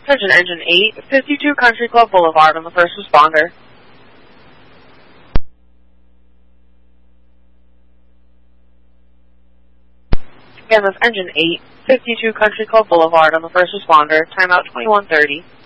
Attention Engine 8, 52 Country Club Boulevard on the first responder. Again, that's Engine 8, 52 Country Club Boulevard on the first responder, timeout 21:30.